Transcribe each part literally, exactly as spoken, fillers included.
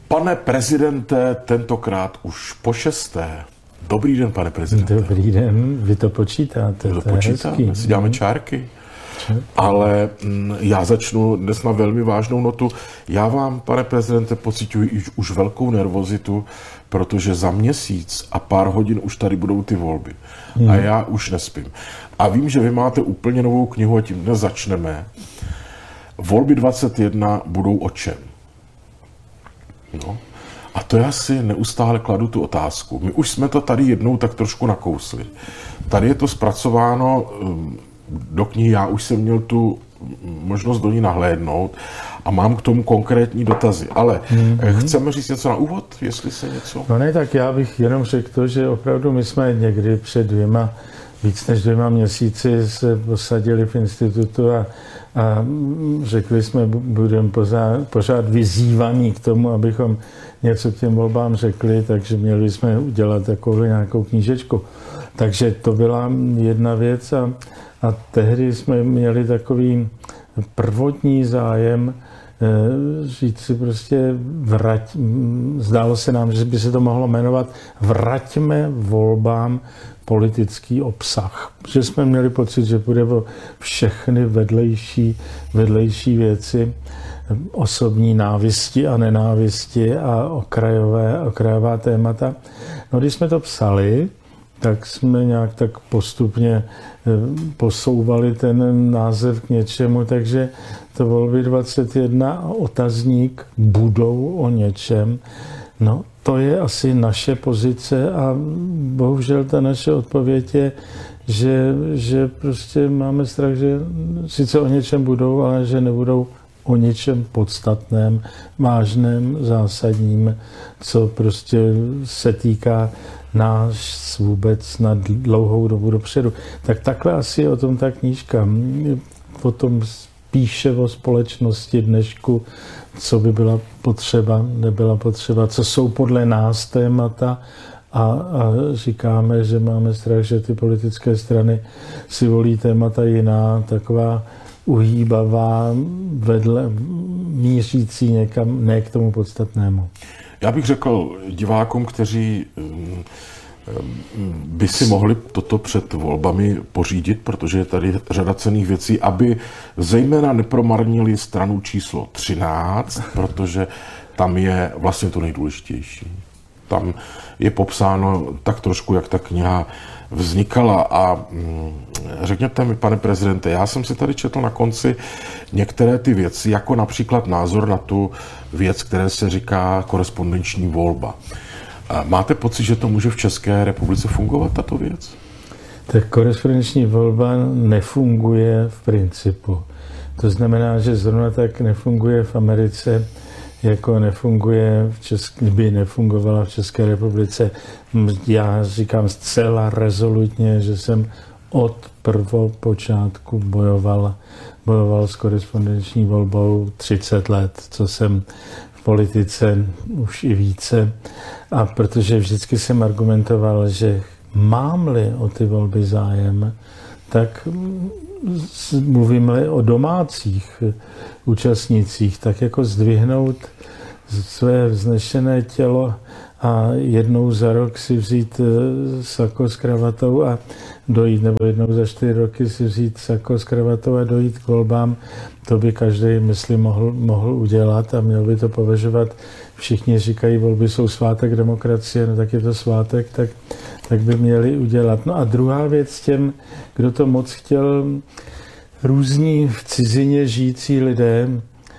Pane prezidente, tentokrát už po šesté. Dobrý den, pane prezidente. Dobrý den, vy to počítáte. To počítáme, my si děláme čárky. Ale m, já začnu dnes na velmi vážnou notu. Já vám, pane prezidente, pociťuji už, už velkou nervozitu, protože za měsíc a pár hodin už tady budou ty volby. Hmm. A já už nespím. A vím, že vy máte úplně novou knihu a tím dnes začneme. Volby dvacet jedna budou o čem? No. A to já si neustále kladu tu otázku. My už jsme to tady jednou tak trošku nakousli. Tady je to zpracováno do knihy, já už jsem měl tu možnost do ní nahlédnout a mám k tomu konkrétní dotazy. Ale mm-hmm. chceme říct něco na úvod, jestli se něco... No ne, tak já bych jenom řekl to, že opravdu my jsme někdy před dvěma, víc než dvěma měsíci se posadili v institutu a, a řekli jsme, budeme pořád, pořád vyzývaní k tomu, abychom něco k těm volbám řekli, takže měli jsme udělat takovou nějakou knížečku. Takže to byla jedna věc a, a tehdy jsme měli takový prvotní zájem říct si prostě vrať, zdálo se nám, že by se to mohlo jmenovat Vraťme volbám politický obsah. Že jsme měli pocit, že bude o všechny vedlejší, vedlejší věci, osobní návisti a nenávisti a okrajové, okrajová témata. No, když jsme to psali, tak jsme nějak tak postupně posouvali ten název k něčemu, takže to volby dvacet jedna a otazník budou o něčem. No, to je asi naše pozice a bohužel ta naše odpověď je, že, že prostě máme strach, že sice o něčem budou, ale že nebudou o něčem podstatném, vážném, zásadním, co prostě se týká nás vůbec na dlouhou dobu dopředu. Tak takhle asi je o tom ta knížka. Potom píše o společnosti dnešku, co by byla potřeba, nebyla potřeba, co jsou podle nás témata a, a říkáme, že máme strach, že ty politické strany si volí témata jiná, taková uhýbavá, vedle, mířící někam, ne k tomu podstatnému. Já bych řekl divákům, kteří by si mohli toto před volbami pořídit, protože je tady řada cenných věcí, aby zejména nepromarnili stranu číslo třináct, protože tam je vlastně to nejdůležitější. Tam je popsáno tak trošku, jak ta kniha vznikala a řekněte mi, pane prezidente, já jsem si tady četl na konci některé ty věci, jako například názor na tu věc, které se říká korespondenční volba. Máte pocit, že to může v České republice fungovat, tato věc? Tak korespondenční volba nefunguje v principu. To znamená, že zrovna tak nefunguje v Americe, jako nefunguje v České, by nefungovala v České republice. Já říkám zcela rezolutně, že jsem od prvopočátku bojoval, bojoval s korespondenční volbou třicet let, co jsem v politice už i více. A protože vždycky jsem argumentoval, že mám-li o ty volby zájem, tak mluvím-li o domácích účastnících, tak jako zdvihnout své vznešené tělo a jednou za rok si vzít sako s kravatou a dojít, nebo jednou za čtyři roky si vzít sako s kravatou a dojít k volbám, to by každý, myslím, mohl, mohl udělat a měl by to považovat. Všichni říkají, volby jsou svátek demokracie, no tak je to svátek, tak, tak by měli udělat. No a druhá věc těm, kdo to moc chtěl, různí v cizině žijící lidé,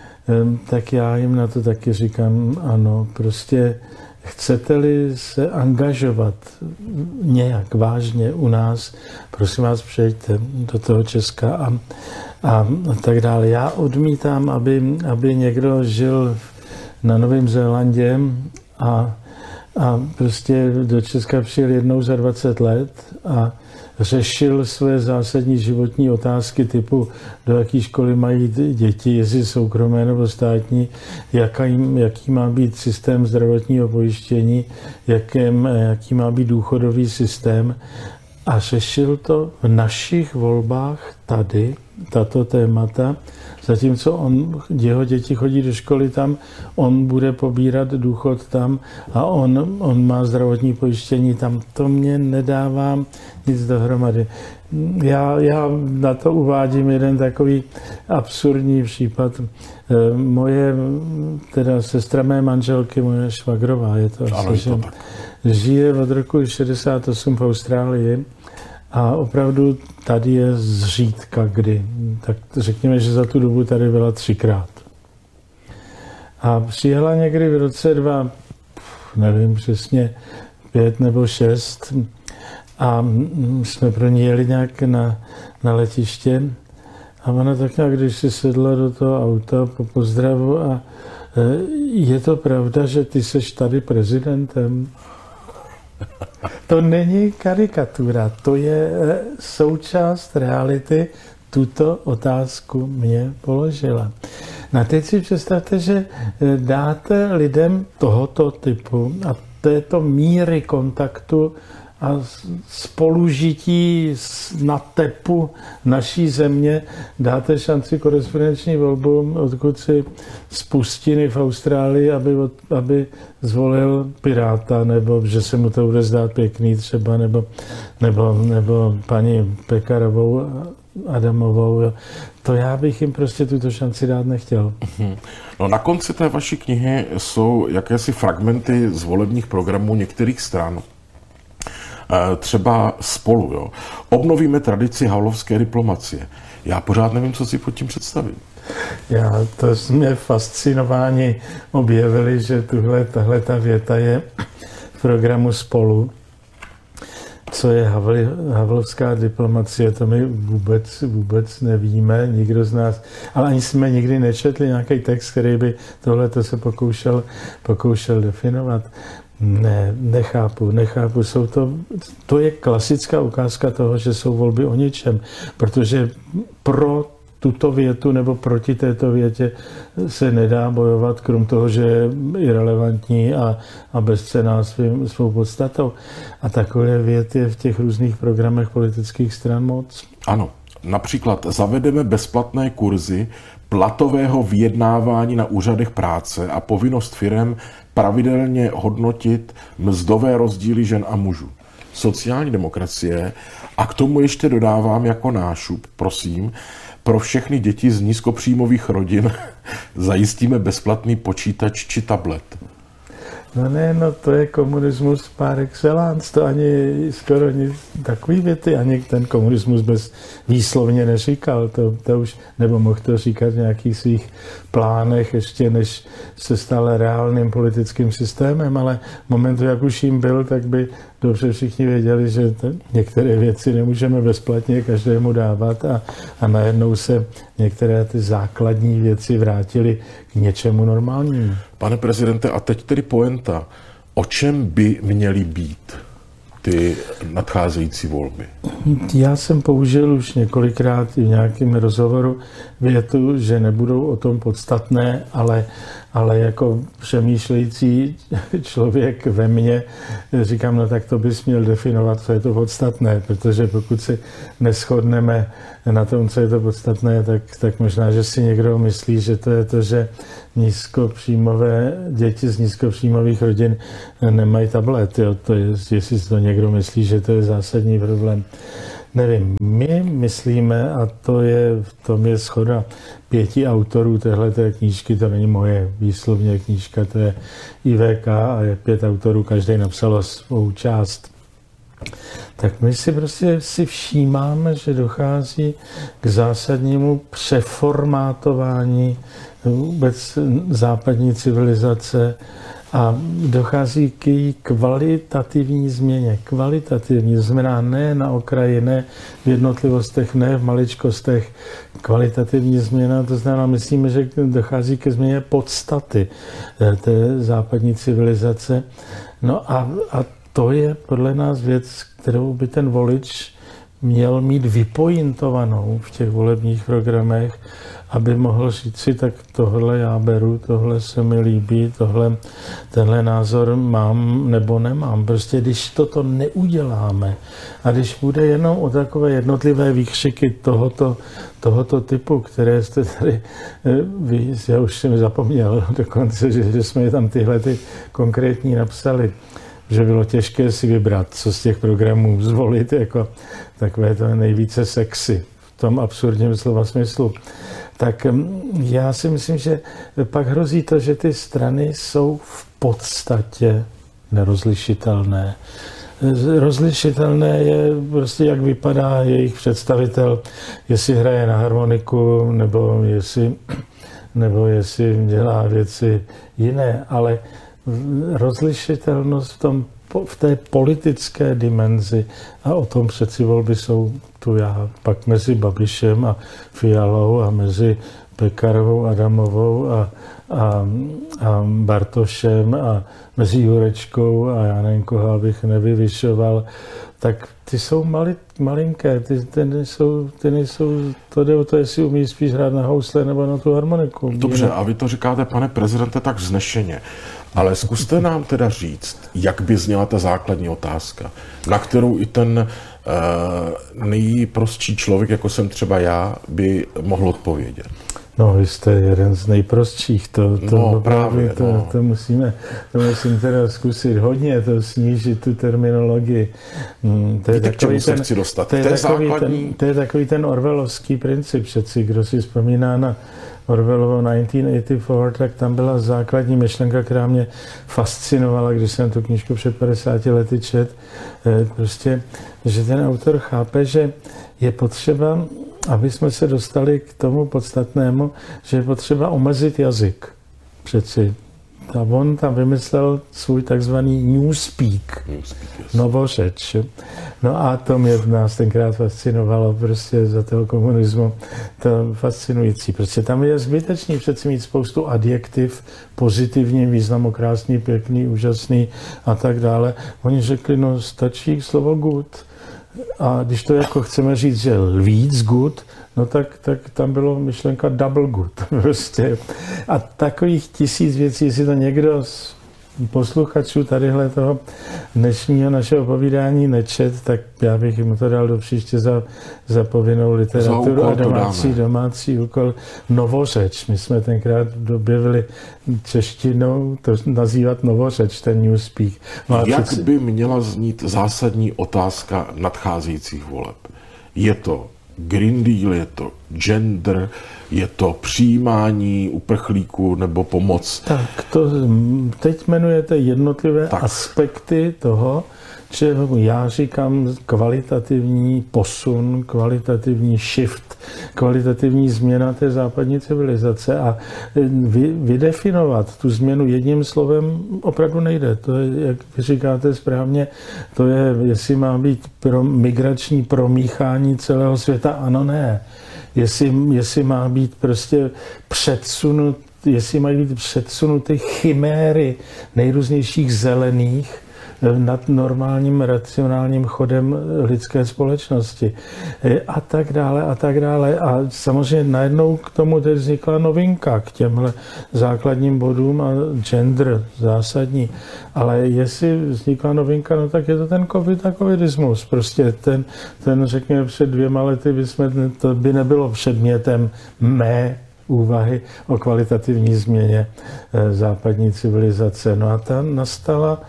tak já jim na to taky říkám, ano, prostě chcete-li se angažovat nějak vážně u nás, prosím vás, přejďte do toho Česka a, a tak dále. Já odmítám, aby, aby někdo žil na Novém Zélandě a, a prostě do Česka přijel jednou za dvacet let a řešil své zásadní životní otázky typu, do jaké školy mají děti, jestli soukromé nebo státní, jaký, jaký má být systém zdravotního pojištění, jakém, jaký má být důchodový systém. A řešil to v našich volbách tady tato témata, zatímco on, jeho děti chodí do školy tam, on bude pobírat důchod tam a on, on má zdravotní pojištění tam. To mě nedává nic dohromady. Já, já na to uvádím jeden takový absurdní případ. Moje, teda sestra mé manželky, moje švagrová, je to ano, asi, je to tak. Žije od roku šedesát osm v Austrálii a opravdu tady je zřídka kdy. Tak řekněme, že za tu dobu tady byla třikrát. A přijela někdy v roce dva, nevím přesně, pět nebo šest a jsme pro ní jeli nějak na, na letiště a ona tak nějak, když si sedla do toho auta po pozdravu a je to pravda, že ty seš tady prezidentem? To není karikatura, to je součást reality. Tuto otázku mě položila. Na teď si představte, že dáte lidem tohoto typu a této míry kontaktu a spolužití na tepu naší země dáte šanci korespondenční volbu, odkud si z pustiny v Austrálii, aby, aby zvolil Piráta, nebo že se mu to bude zdát pěkný třeba, nebo, nebo, nebo paní Pekarovou Adamovou. Jo. To já bych jim prostě tuto šanci dát nechtěl. No, na konci té vaší knihy jsou jakési fragmenty z volebních programů některých stran. Třeba Spolu. Jo. Obnovíme tradici havlovské diplomacie. Já pořád nevím, co si pod tím představím. Já, to jsme fascinováni objevili, že tuhle, tahle ta věta je v programu Spolu. Co je Havli, havlovská diplomacie, to my vůbec, vůbec nevíme, nikdo z nás, ale ani jsme nikdy nečetli nějaký text, který by tohleto se pokoušel, pokoušel definovat. Ne, nechápu, nechápu. Jsou to, to je klasická ukázka toho, že jsou volby o ničem, protože pro tuto větu nebo proti této větě se nedá bojovat, krom toho, že je irelevantní a, a bezcenná svým, svou podstatou. A takové věty je v těch různých programech politických stran moc. Ano, například zavedeme bezplatné kurzy platového vyjednávání na úřadech práce a povinnost firem pravidelně hodnotit mzdové rozdíly žen a mužů. Sociální demokracie, a k tomu ještě dodávám jako nášup, prosím, pro všechny děti z nízkopříjmových rodin zajistíme bezplatný počítač či tablet. No ne, no to je komunismus par excellence, to ani skoro nic, takový věty, ani ten komunismus bez výslovně neříkal, to, to už, nebo mohl to říkat v nějakých svých plánech ještě, než se stal reálným politickým systémem, ale v momentu, jak už jim byl, tak by dobře všichni věděli, že některé věci nemůžeme bezplatně každému dávat a, a najednou se některé ty základní věci vrátily k něčemu normálnímu. Pane prezidente, a teď tedy pointa. O čem by měly být ty nadcházející volby? Já jsem použil už několikrát v nějakém rozhovoru větu, že nebudou o tom podstatné, ale, ale jako přemýšlející člověk ve mně říkám, no tak to bys měl definovat, co je to podstatné, protože pokud si neshodneme na tom, co je to podstatné, tak, tak možná, že si někdo myslí, že to je to, že nízkopříjmové děti z nízkopříjmových rodin nemají tablet. Jo? To je, jestli si to někdo myslí, že to je zásadní problém. Nevím, my myslíme, a to je, v tom je shoda pěti autorů téhleté knížky, to není moje výslovně knížka, to je I V K a je pět autorů, každý napsal svou část. Tak my si prostě si všímáme, že dochází k zásadnímu přeformátování vůbec západní civilizace a dochází k její kvalitativní změně. Kvalitativní, znamená ne na okraji, ne v jednotlivostech, ne v maličkostech. Kvalitativní změna, to znamená, myslíme, že dochází ke změně podstaty té západní civilizace. No a, a to je podle nás věc, kterou by ten volič měl mít vypointovanou v těch volebních programech aby mohl říct si, tak tohle já beru, tohle se mi líbí, tohle, tenhle názor mám nebo nemám. Prostě když toto neuděláme a když bude jenom o takové jednotlivé výkřiky tohoto, tohoto typu, které jste tady, vy, já už jsem zapomněl dokonce, že, že jsme tam tyhle ty konkrétní napsali, že bylo těžké si vybrat, co z těch programů zvolit jako takové to nejvíce sexy v tom absurdním slova smyslu. Tak já si myslím, že pak hrozí to, že ty strany jsou v podstatě nerozlišitelné. Rozlišitelné je prostě, jak vypadá jejich představitel, jestli hraje na harmoniku, nebo jestli, nebo jestli dělá věci jiné, ale rozlišitelnost v, tom, v té politické dimenzi, a o tom přeci volby jsou tu já, pak mezi Babišem a Fialou a mezi Pekarovou, Adamovou a, a, a Bartošem a mezi Jurečkou a já nevím, koho abych nevyvyšoval, tak ty jsou mali, malinké, ty, ty, nejsou, ty nejsou, to jde o to, jestli umí spíš hrát na housle nebo na tu harmoniku. Dobře, a vy to říkáte, pane prezidente, tak vznešeně. Ale zkuste nám teda říct, jak by zněla ta základní otázka, na kterou i ten uh, nejprostší člověk, jako jsem třeba já, by mohl odpovědět. No, vy jste jeden z nejprostších, to, to, no, právě, to, no. to, musíme, to musím teda zkusit hodně, to snížit tu terminologii. To je Víte, k čemu se chci dostat? To je, to, je takový základní... ten, to je takový ten orwellovský princip přeci, kdo si vzpomíná na Orwellovo devatenáct set osmdesát čtyři, tak tam byla základní myšlenka, která mě fascinovala, když jsem tu knížku před padesáti lety čet, prostě, že ten autor chápe, že je potřeba, aby jsme se dostali k tomu podstatnému, že je potřeba omezit jazyk. Přeci. A on tam vymyslel svůj takzvaný newspeak, newspeak novořeč. No a to mě nás tenkrát fascinovalo prostě za toho komunismu. To fascinující. Prostě tam je zbytečný přeci mít spoustu adjektiv, pozitivní významu, krásný, pěkný, úžasný a tak dále. Oni řekli, no stačí slovo good. A když to jako chceme říct, že víc good, no tak, tak tam bylo myšlenka double good. Prostě. A takových tisíc věcí, jestli to někdo z posluchačů tadyhle toho dnešního našeho povídání nečet, tak já bych jim to dal do příště za, za povinnou literaturu a domácí, domácí úkol novořeč. My jsme tenkrát objevili češtinou to nazývat novořeč, ten newspeak. No jak přeci... by měla znít zásadní otázka nadcházejících voleb? Je to Green Deal, je to gender, je to přijímání uprchlíků nebo pomoc? Tak to teď jmenujete jednotlivé tak. aspekty toho, čemu já říkám kvalitativní posun, kvalitativní shift, kvalitativní změna té západní civilizace a vy, vydefinovat tu změnu jedním slovem opravdu nejde. To je, jak vy říkáte správně, to je, jestli má být pro migrační promíchání celého světa, ano, ne. Jestli, jestli má být prostě předsunut, jestli mají být předsunuty chiméry nejrůznějších zelených nad normálním racionálním chodem lidské společnosti a tak dále a tak dále. A samozřejmě najednou k tomu teď vznikla novinka k těmhle základním bodům a gender zásadní. Ale jestli vznikla novinka, no tak je to ten covid a covidismus. Prostě ten, ten řekněme před dvěma lety, by jsme, to by nebylo předmětem mé úvahy o kvalitativní změně západní civilizace. No a ta nastala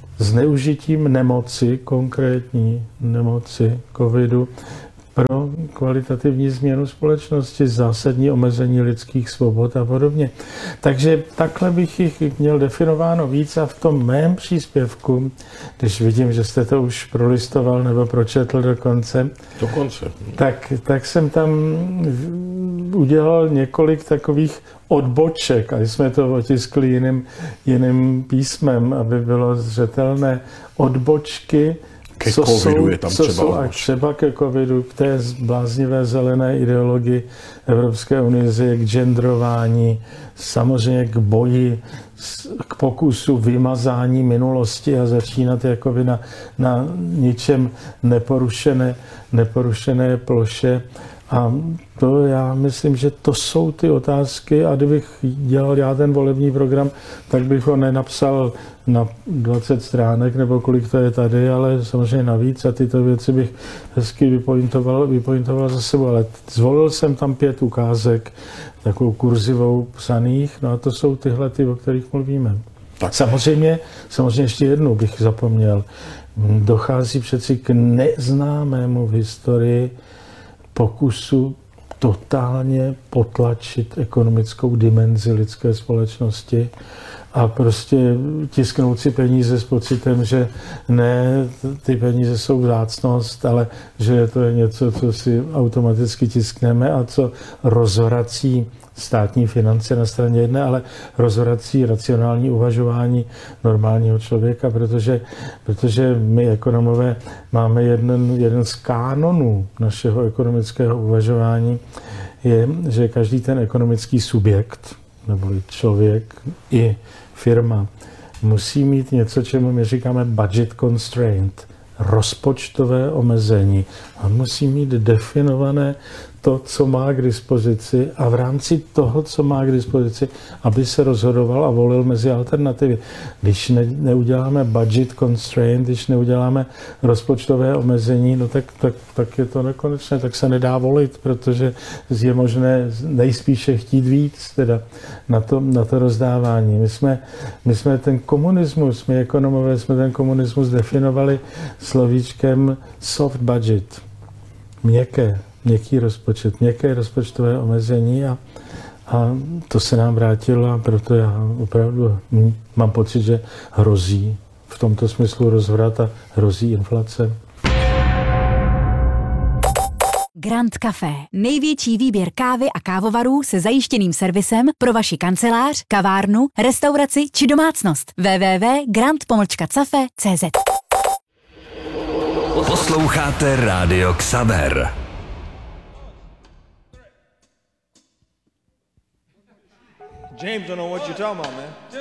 zneužitím nemoci, konkrétní nemoci covidu, pro kvalitativní změnu společnosti, zásadní omezení lidských svobod a podobně. Takže takhle bych jich měl definováno víc a v tom mém příspěvku, když vidím, že jste to už prolistoval nebo pročetl dokonce, dokonce. Tak, tak jsem tam udělal několik takových odboček a jsme to otiskli jiným, jiným písmem, aby bylo zřetelné odbočky, ke co covidu jsou, je tam co třeba jsou a třeba ke covidu, k té bláznivé zelené ideologii Evropské unie, k gendrování, samozřejmě k boji, k pokusu vymazání minulosti a začínat jakoby na, na ničem neporušené, neporušené ploše A to já myslím, že to jsou ty otázky a kdybych dělal já ten volební program, tak bych ho nenapsal na dvacet stránek nebo kolik to je tady, ale samozřejmě navíc a tyto věci bych hezky vypointoval, vypointoval za sebou. Ale zvolil jsem tam pět ukázek, takovou kurzivou psaných, no a to jsou tyhle, ty, o kterých mluvíme. Tak. Samozřejmě, samozřejmě ještě jednou bych zapomněl. Dochází přeci k neznámému v historii pokusu totálně potlačit ekonomickou dimenzi lidské společnosti a prostě tisknout si peníze s pocitem, že ne, ty peníze jsou vzácnost, ale že to je něco, co si automaticky tiskneme a co rozvrací státní finance na straně jedné, ale rozvrací racionální uvažování normálního člověka, protože, protože my ekonomové máme jeden, jeden z kánonů našeho ekonomického uvažování, je, že každý ten ekonomický subjekt, nebo člověk i firma, musí mít něco, čemu my říkáme budget constraint, rozpočtové omezení. A musí mít definované to, co má k dispozici a v rámci toho, co má k dispozici, aby se rozhodoval a volil mezi alternativy. Když ne, neuděláme budget constraint, když neuděláme rozpočtové omezení, no tak, tak, tak je to nekonečné, tak se nedá volit, protože je možné nejspíše chtít víc teda na to, na to rozdávání. My jsme, my jsme ten komunismus, my ekonomové jsme ten komunismus definovali slovíčkem soft budget, měkké, měkký rozpočet, měkké rozpočtové omezení a, a to se nám vrátilo a proto já opravdu mám pocit, že hrozí v tomto smyslu rozvrat a hrozí inflace. Grand Café. Největší výběr kávy a kávovarů se zajištěným servisem pro vaši kancelář, kavárnu, restauraci či domácnost. w w w tečka grand cafe tečka c z. Posloucháte Rádio Xaver. James don't know what you're talking about, man.